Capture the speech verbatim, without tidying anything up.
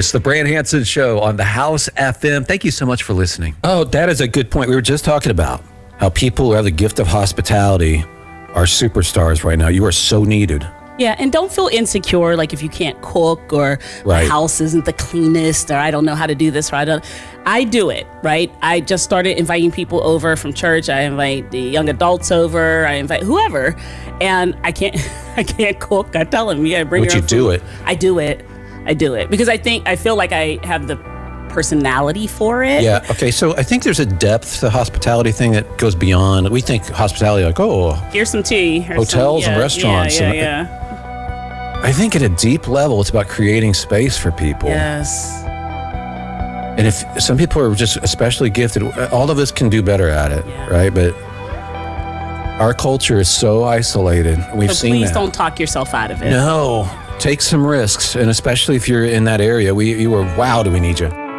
It's the Brand Hanson Show on the House F M. Thank you so much for listening. Oh, that is a good point. We were just talking about how people who have the gift of hospitality are superstars right now. You are so needed. Yeah, and don't feel insecure, like if you can't cook or Right. the house isn't the cleanest or I don't know how to do this or I don't. I do it, right? I just started inviting people over from church. I invite the young adults over. I invite whoever, and I can't, I can't cook. I tell them, yeah, bring But your you own do food. it. I do it. I do it because I think I feel like I have the personality for it. Yeah. Okay. So I think there's a depth to the hospitality thing that goes beyond. We think hospitality like, oh, Here's some tea. Here's Hotels some, and yeah, restaurants Yeah, and- yeah, yeah. I think at a deep level, it's about creating space for people. Yes. And if some people are just especially gifted, all of us can do better at it, Yeah. right? But our culture is so isolated. We've So seen please that. don't talk yourself out of it. No, take some risks, and especially if you're in that area, we you were wow, do we need you?